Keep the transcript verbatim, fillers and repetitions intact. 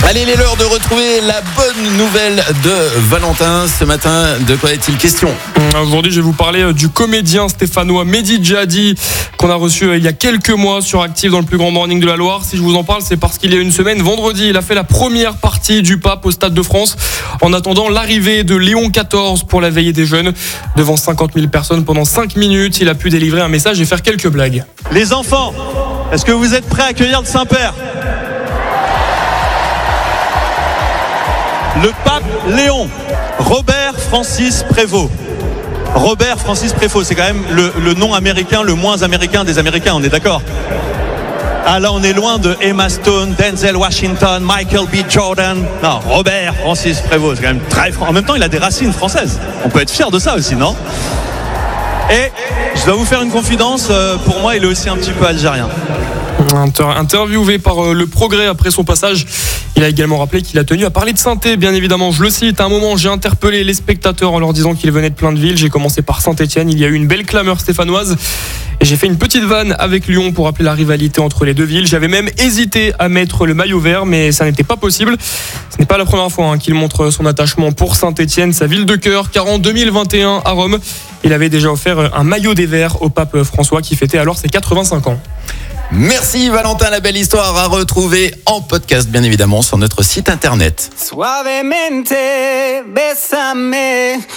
Allez, il est l'heure de retrouver la bonne nouvelle de Valentin. Ce matin, de quoi est-il question ? Aujourd'hui, je vais vous parler du comédien stéphanois Mehdi Djihadi qu'on a reçu il y a quelques mois sur Active dans le plus grand morning de la Loire. Si je vous en parle, c'est parce qu'il y a une semaine, vendredi, il a fait la première partie du Pape au Stade de France en attendant l'arrivée de Léon quatorze pour la veillée des jeunes. Devant cinquante mille personnes pendant cinq minutes, il a pu délivrer un message et faire quelques blagues. Les enfants, est-ce que vous êtes prêts à accueillir le Saint-Père ? Le pape Léon, Robert Francis Prévost. Robert Francis Prévost, c'est quand même le, le nom américain le moins américain des Américains, on est d'accord ? Ah là, on est loin de Emma Stone, Denzel Washington, Michael B. Jordan. Non, Robert Francis Prévost, c'est quand même très franc. En même temps, il a des racines françaises. On peut être fier de ça aussi, non ? Et je dois vous faire une confidence, pour moi, il est aussi un petit peu algérien. Inter- interviewé par euh, Le Progrès après son passage, il a également rappelé qu'il a tenu à parler de Saint-Étienne, bien évidemment. Je le cite, à un moment, j'ai interpellé les spectateurs en leur disant qu'ils venaient de plein de villes. J'ai commencé par Saint-Étienne, il y a eu une belle clameur stéphanoise. Et j'ai fait une petite vanne avec Lyon pour rappeler la rivalité entre les deux villes. J'avais même hésité à mettre le maillot vert, mais ça n'était pas possible. Ce n'est pas la première fois hein, qu'il montre son attachement pour Saint-Étienne, sa ville de cœur, car en deux mille vingt et un, à Rome, il avait déjà offert un maillot des Verts au pape François qui fêtait alors ses quatre-vingt-cinq ans. Merci Valentin, la belle histoire à retrouver en podcast, bien évidemment, sur notre site internet. Suavemente, bésame.